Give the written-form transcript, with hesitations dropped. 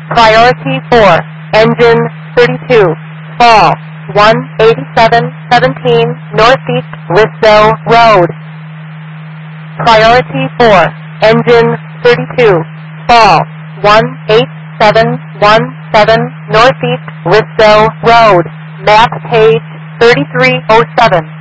Priority 4, engine 32, fall 18717 Northeast Risto Road. Priority 4, engine 32, fall 18717 Northeast Risto Road. Map page 3307.